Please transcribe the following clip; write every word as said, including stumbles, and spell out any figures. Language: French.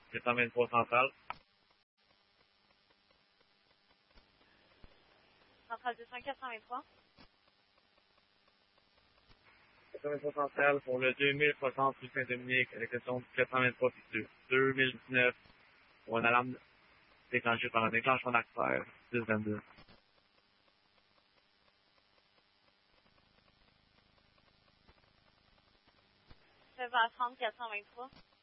quatre cent vingt-trois centrale. Centrale deux cents, quatre cent vingt-trois. quatre cent vingt-trois centrale pour le deux mille soixante rue Saint-Dominique avec le son quatre cent vingt-trois fixé. deux mille dix-neuf pour une alarme déclenchée par un déclenchement d'acteur dix vingt-deux. seize heures trente, quatre cent vingt-trois.